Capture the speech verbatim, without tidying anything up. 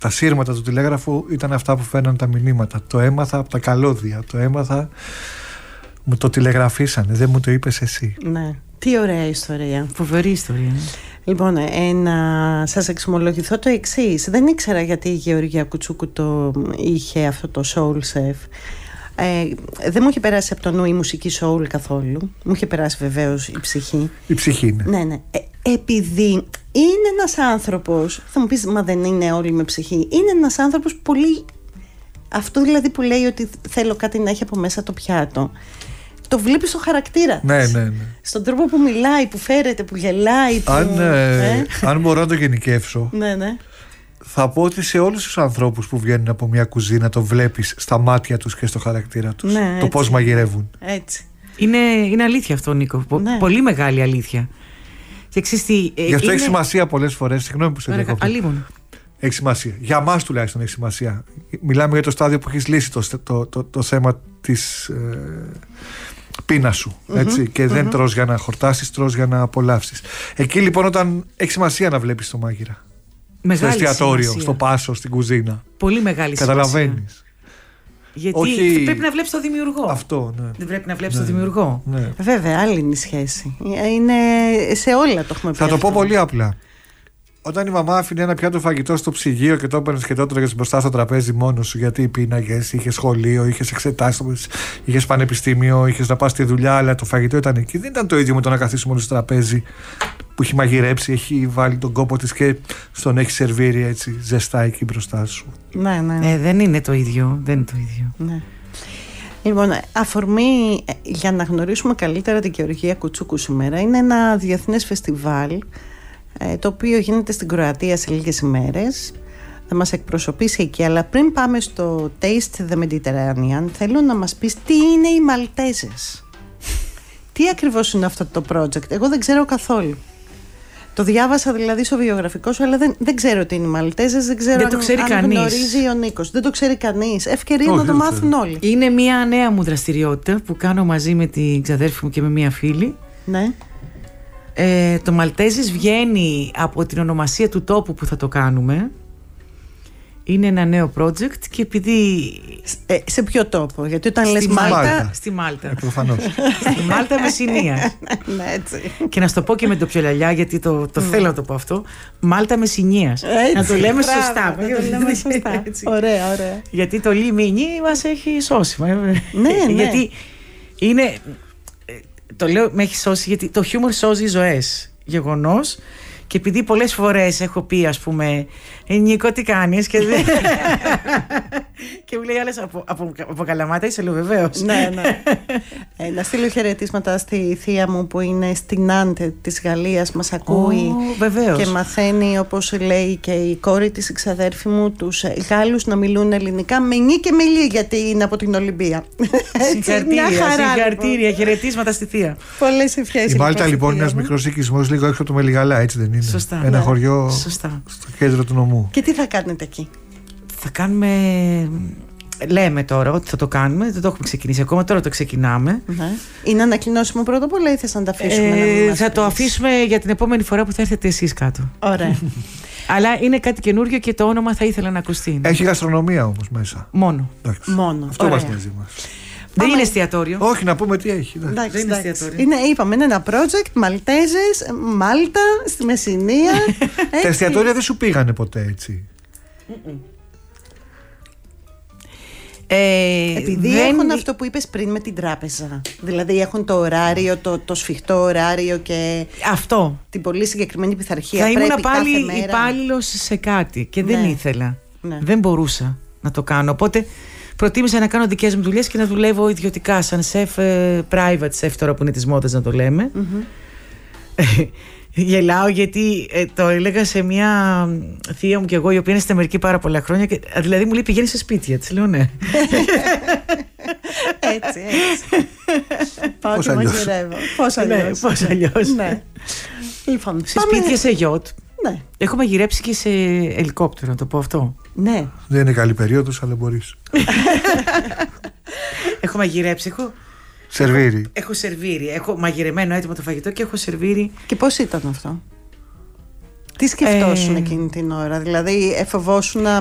τα σύρματα του τηλέγραφου ήταν αυτά που φέρναν τα μηνύματα. Το έμαθα από τα καλώδια, το έμαθα, μου το τηλεγραφήσανε, δεν μου το είπες εσύ. Ναι, τι ωραία ιστορία. Φοβερή ιστορία. Λοιπόν, ε, να σας εξομολογηθώ το εξής. Δεν ήξερα γιατί η Γεωργία Κουτσούκου το είχε αυτό το soul chef. Ε, δεν μου είχε περάσει από το νου η μουσική soul καθόλου. Μου είχε περάσει βεβαίως η ψυχή. Η ψυχή είναι. Ναι, ναι. Ε, επειδή είναι ένας άνθρωπος, θα μου πεις, μα δεν είναι όλοι με ψυχή. Είναι ένας άνθρωπος πολύ. Αυτό δηλαδή που λέει ότι θέλω κάτι να έχει από μέσα το πιάτο. Το βλέπεις στο χαρακτήρα ναι, της. ναι, ναι. Στον τρόπο που μιλάει, που φέρεται, που γελάει. Που... Αν, ε, ε? αν μπορώ να το γενικεύσω, ναι, ναι. θα πω ότι σε όλους τους ανθρώπους που βγαίνουν από μια κουζίνα το βλέπεις στα μάτια τους και στο χαρακτήρα τους. Ναι, το πώς μαγειρεύουν. Έτσι. Είναι, είναι αλήθεια αυτό, Νίκο. Ναι. Πολύ μεγάλη αλήθεια. Και ξέρεις τι, ε, Γι' αυτό είναι... έχει σημασία πολλές φορές. Συγγνώμη που σε διακόπτω. Αλίμονο. Έχει σημασία. Για μας τουλάχιστον έχει σημασία. Μιλάμε για το στάδιο που έχεις λύσει το, το, το, το θέμα της ε, πείνας σου. Έτσι, mm-hmm, και δεν mm-hmm. τρως για να χορτάσεις, τρως για να απολαύσεις. Εκεί λοιπόν όταν έχει σημασία να βλέπεις το μάγειρα. Μεγάλη στο εστιατόριο, σημασία. Στο πάσο, στην κουζίνα. Πολύ μεγάλη καταλαβαίνεις. Σημασία. Γιατί όχι... πρέπει να βλέπεις το δημιουργό. Αυτό, ναι. Δεν πρέπει να βλέπεις ναι. το δημιουργό. Ναι. Βέβαια, άλλη είναι η σχέση. Είναι σε όλα το έχουμε πει. Θα το αυτό. πω πολύ απλά. Όταν η μαμά άφηνε ένα πιάτο φαγητό στο ψυγείο και το έπαιρνες και το έτρωγες μπροστά στο τραπέζι μόνος σου, γιατί πίναγες, είχες σχολείο, είχες εξετάσεις, είχες πανεπιστήμιο, είχες να πας στη δουλειά, αλλά το φαγητό ήταν εκεί. Δεν ήταν το ίδιο με το να καθίσεις μόνο στο τραπέζι που έχει μαγειρέψει, έχει βάλει τον κόπο της και στον έχει σερβίρει έτσι ζεστά εκεί μπροστά σου. Ναι, ναι. Ε, δεν είναι το ίδιο. Δεν είναι το ίδιο. Ναι. Λοιπόν, αφορμή για να γνωρίσουμε καλύτερα την Γεωργία Κουτσούκου σήμερα είναι ένα διεθνές φεστιβάλ, το οποίο γίνεται στην Κροατία σε λίγες ημέρες. Θα μας εκπροσωπήσει εκεί. Αλλά πριν πάμε στο Taste the Mediterranean, θέλω να μας πεις τι είναι οι Μαλτέζες. Τι ακριβώς είναι αυτό το project? Εγώ δεν ξέρω καθόλου. Το διάβασα δηλαδή στο βιογραφικό σου, αλλά δεν, δεν ξέρω τι είναι οι Μαλτέζες. Δεν ξέρω δεν το ξέρει αν, αν γνωρίζει ο Νίκος. Δεν το ξέρει κανείς. Ευκαιρία Όχι, να το μάθουν όλοι. Είναι μια νέα μου δραστηριότητα που κάνω μαζί με την ξαδέρφη μου και με μια φίλη. Ναι. Ε, το Μαλτέζης βγαίνει από την ονομασία του τόπου που θα το κάνουμε. Είναι ένα νέο project και επειδή... Ε, σε ποιο τόπο? Γιατί όταν λες Μάλτα, Μάλτα... Στη Μάλτα. Ε, προφανώς. Στη Μάλτα Μεσσηνίας. Ναι, έτσι. Και να στο πω και με το πιο λαλιά, γιατί το, το mm. θέλω να το πω αυτό. Μάλτα Μεσσηνίας. Να το λέμε σωστά. Να το λέμε σωστά. Ωραία, ωραία. Γιατί το λιμινί μας έχει σώσει. Ναι, ναι. Γιατί είναι... Το λέω με έχει σώσει γιατί το χιούμορ σώζει ζωές. Γεγονός. Και επειδή πολλές φορές έχω πει, ας πούμε, «Ε, Νίκο, τι κάνεις?» και, δεν... και μου λέει άλλες από, από, από Καλαμάτα, είσαι, λέω, βεβαίως. Ναι, ναι. Ε, να στείλω χαιρετίσματα στη θεία μου που είναι στην Νάντε της Γαλλίας, μας ακούει oh, βεβαίως. Και μαθαίνει, όπως λέει και η κόρη της, η ξαδέρφη μου, τους Γάλλους να μιλούν ελληνικά με νι και με λι, γιατί είναι από την Ολυμπία. Συγχαρητήρια, συγχαρητήρια, χαιρετίσματα στη θεία. Πολλές ευχές. Η Μάλτα λοιπόν είναι ένας μικρός οικισμός λίγο έξω από το Μελιγαλά, έτσι δεν είναι? Σωστά. Ένα ναι. χωριό Σωστά. στο κέντρο του νομού. Και τι θα κάνετε εκεί? Θα κάνουμε... Λέμε τώρα ότι θα το κάνουμε, δεν το έχουμε ξεκινήσει ακόμα, τώρα το ξεκινάμε. Ναι. Είναι ανακοινώσιμο πρώτα απ' όλα ή θες να τα αφήσουμε? Ε, να θα το αφήσουμε για την επόμενη φορά που θα έρθετε εσείς κάτω. Ωραία. Αλλά είναι κάτι καινούριο και το όνομα θα ήθελα να ακουστεί. Έχει γαστρονομία όμως μέσα. Μόνο. Εντάξει. Μόνο. Αυτό μας νοιάζει μας. Δεν είναι εστιατόριο. Όχι, να πούμε τι έχει. Εντάξει, δεν είναι εστιατόριο. Είναι, είπαμε, είναι ένα project, Μαλτέζες, Μάλτα, στη Μεσσηνία. Τα εστιατόρια δεν σου πήγανε ποτέ έτσι? Ε, Επειδή δεν... έχουν αυτό που είπες πριν με την τράπεζα. Δηλαδή έχουν το ωράριο, το, το σφιχτό ωράριο και αυτό. την πολύ συγκεκριμένη πειθαρχία. Θα ήμουν πάλι μέρα... υπάλληλος σε κάτι και δεν ναι. ήθελα. Ναι. Δεν μπορούσα να το κάνω. Οπότε προτίμησα να κάνω δικές μου δουλειές και να δουλεύω ιδιωτικά σαν σεφ, private chef τώρα που είναι της μόδας να το λέμε. Mm-hmm. Γελάω γιατί ε, το έλεγα σε μια θεία μου και εγώ, η οποία είναι στην Αμερική πάρα πολλά χρόνια και, δηλαδή μου λέει πηγαίνει σε σπίτια, της λέω ναι. Έτσι, έτσι. Πάω και μαγειρεύω. Πώς αλλιώς. Πώς αλλιώς. Ναι. Λοιπόν, σε σπίτια, σε γιότ. Ναι. Έχω μαγειρέψει και σε ελικόπτερο, να το πω αυτό. Ναι. Δεν είναι καλή περίοδος, αλλά μπορείς. Έχω μαγειρέψει, έχω... Σερβίρι. Έχω, έχω σερβίρι, έχω μαγειρεμένο έτοιμο το φαγητό και έχω σερβίρι. Και πώς ήταν αυτό? Τι σκεφτόσουν ε... εκείνη την ώρα? Δηλαδή εφοβόσουν